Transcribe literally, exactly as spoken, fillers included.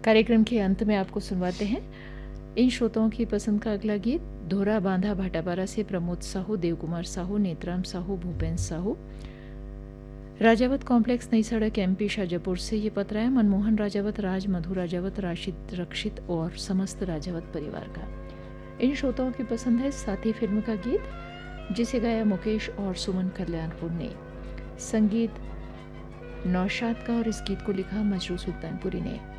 कार्यक्रम के अंत में आपको सुनवाते हैं इन श्रोताओं की पसंद का अगला गीत। धोरा बांधा भाटापारा से प्रमोद साहू, देवकुमार साहू, नेत्राम साहू, भूपेन साहू, राजावत कॉम्प्लेक्स, नई सड़क, एमपी शाजापुर से ये पत्र है। मनमोहन राजावत, राज, मधु राजावत, राशिद रक्षित और समस्त राजावत परिवार का। इन श्रोताओं की पसंद है साथी फिल्म का गीत, जिसे गाया मुकेश और सुमन कल्याणपुर ने। संगीत नौशाद का और इस गीत को लिखा मजरू सुल्तानपुरी ने।